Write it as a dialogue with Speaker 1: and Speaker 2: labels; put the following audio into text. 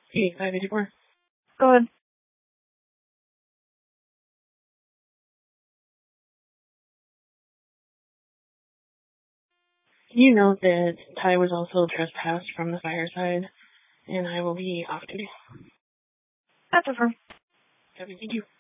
Speaker 1: 584.
Speaker 2: Go ahead.
Speaker 1: You note that Ty was also trespassed from the fireside, and I will be off duty.
Speaker 2: That's affirmed.
Speaker 1: Thank you.